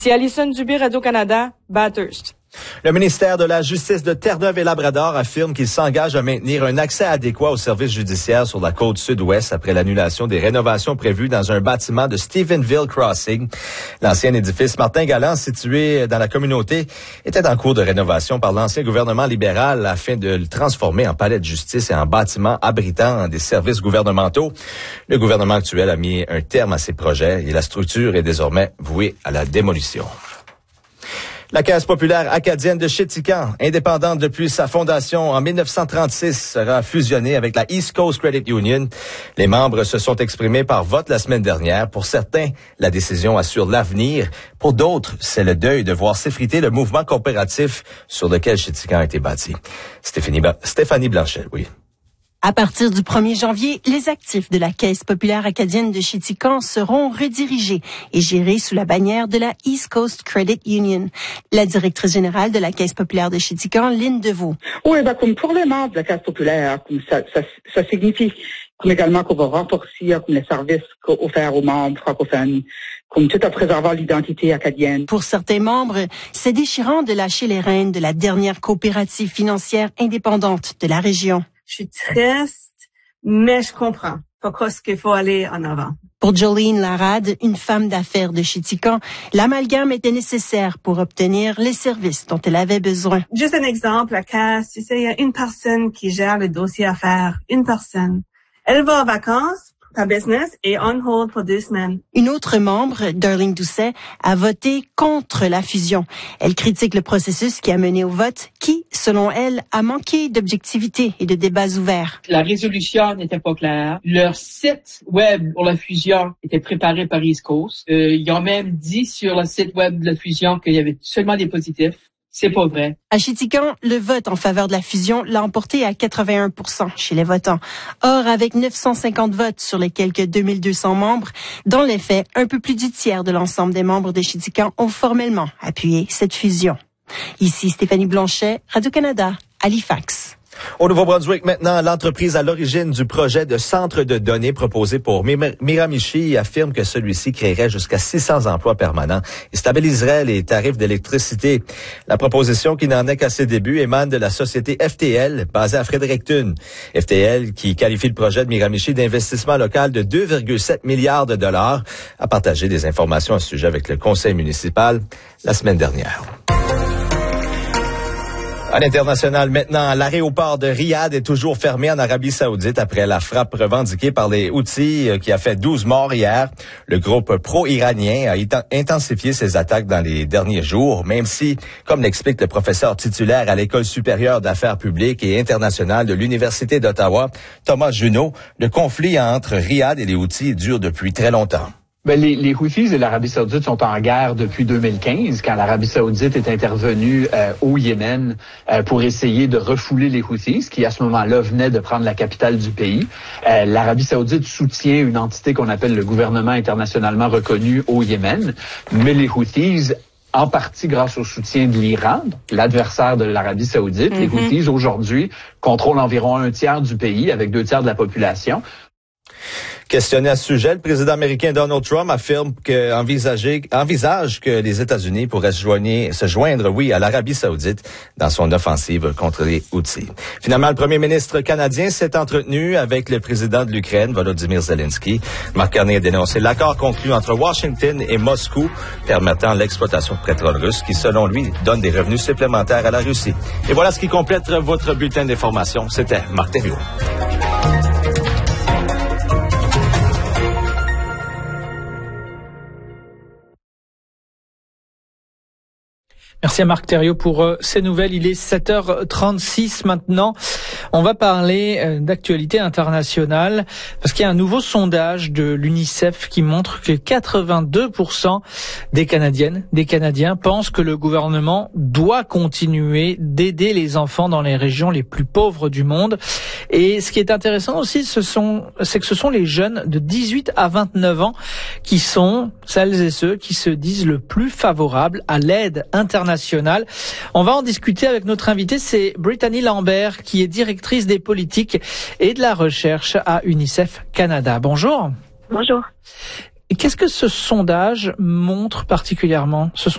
C'est Alison Dubé, Radio-Canada, Bathurst. Le ministère de la Justice de Terre-Neuve et Labrador affirme qu'il s'engage à maintenir un accès adéquat aux services judiciaires sur la côte sud-ouest après l'annulation des rénovations prévues dans un bâtiment de Stephenville Crossing. L'ancien édifice Martin-Galant, situé dans la communauté, était en cours de rénovation par l'ancien gouvernement libéral afin de le transformer en palais de justice et en bâtiment abritant des services gouvernementaux. Le gouvernement actuel a mis un terme à ces projets et la structure est désormais vouée à la démolition. La Caisse populaire acadienne de Chéticamp, indépendante depuis sa fondation en 1936, sera fusionnée avec la East Coast Credit Union. Les membres se sont exprimés par vote la semaine dernière. Pour certains, la décision assure l'avenir. Pour d'autres, c'est le deuil de voir s'effriter le mouvement coopératif sur lequel Chéticamp a été bâti. Stéphanie Blanchet, oui. À partir du 1er janvier, les actifs de la Caisse populaire acadienne de Chéticamp seront redirigés et gérés sous la bannière de la East Coast Credit Union. La directrice générale de la Caisse populaire de Chéticamp, Lynn Deveau. Oui, comme pour les membres de la Caisse populaire, comme ça signifie comme également qu'on va renforcer comme les services offerts aux membres francophones, comme tout en préservant l'identité acadienne. Pour certains membres, c'est déchirant de lâcher les rênes de la dernière coopérative financière indépendante de la région. Je suis triste, mais je comprends pourquoi est-ce qu'il faut aller en avant. Pour Jolene Larade, une femme d'affaires de Chéticamp, l'amalgame était nécessaire pour obtenir les services dont elle avait besoin. Juste un exemple, la caisse, tu sais, il y a une personne qui gère le dossier affaires, une personne. Elle va en vacances, ta business est on hold pour 2 semaines. Une autre membre, Darlene Doucet, a voté contre la fusion. Elle critique le processus qui a mené au vote, qui, selon elle, a manqué d'objectivité et de débats ouverts. La résolution n'était pas claire. Leur site web pour la fusion était préparé par East Coast. Ils ont même dit sur le site web de la fusion qu'il y avait seulement des positifs. C'est pas vrai. À Chéticamp, le vote en faveur de la fusion l'a emporté à 81% chez les votants. Or, avec 950 votes sur les quelques 2200 membres, dans les faits, un peu plus du tiers de l'ensemble des membres de Chéticamp ont formellement appuyé cette fusion. Ici Stéphanie Blanchet, Radio-Canada, Halifax. Au Nouveau-Brunswick, maintenant, l'entreprise à l'origine du projet de centre de données proposé pour Miramichi affirme que celui-ci créerait jusqu'à 600 emplois permanents et stabiliserait les tarifs d'électricité. La proposition, qui n'en est qu'à ses débuts, émane de la société FTL, basée à Fredericton. FTL, qui qualifie le projet de Miramichi d'investissement local de 2,7 milliards de dollars, a partagé des informations à ce sujet avec le conseil municipal la semaine dernière. À l'international, maintenant, l'aéroport de Riyad est toujours fermé en Arabie Saoudite après la frappe revendiquée par les Houthis qui a fait 12 morts hier. Le groupe pro-iranien a intensifié ses attaques dans les derniers jours, même si, comme l'explique le professeur titulaire à l'École supérieure d'affaires publiques et internationales de l'Université d'Ottawa, Thomas Junot, le conflit entre Riyad et les Houthis dure depuis très longtemps. Les Houthis et l'Arabie Saoudite sont en guerre depuis 2015, quand l'Arabie Saoudite est intervenue au Yémen pour essayer de refouler les Houthis, qui à ce moment-là venaient de prendre la capitale du pays. L'Arabie Saoudite soutient une entité qu'on appelle le gouvernement internationalement reconnu au Yémen, mais les Houthis, en partie grâce au soutien de l'Iran, l'adversaire de l'Arabie Saoudite, les Houthis aujourd'hui contrôlent environ 1/3 du pays avec 2/3 de la population. Questionné à ce sujet, le président américain Donald Trump affirme envisage que les États-Unis pourraient se joindre, à l'Arabie Saoudite dans son offensive contre les Houthis. Finalement, le premier ministre canadien s'est entretenu avec le président de l'Ukraine, Volodymyr Zelensky. Marc Carney a dénoncé l'accord conclu entre Washington et Moscou permettant l'exploitation de pétrole russe qui, selon lui, donne des revenus supplémentaires à la Russie. Et voilà ce qui complète votre bulletin d'information. C'était Marc Thériault. Merci à Marc Thériault pour ces nouvelles. Il est 7h36 maintenant. On va parler d'actualité internationale parce qu'il y a un nouveau sondage de l'UNICEF qui montre que 82% des Canadiennes, des Canadiens pensent que le gouvernement doit continuer d'aider les enfants dans les régions les plus pauvres du monde. Et ce qui est intéressant aussi, c'est que ce sont les jeunes de 18 à 29 ans qui sont celles et ceux qui se disent le plus favorables à l'aide internationale. On va en discuter avec notre invitée, c'est Brittany Lambert, qui est directrice des politiques et de la recherche à UNICEF Canada. Bonjour. Bonjour. Et qu'est-ce que ce sondage montre particulièrement?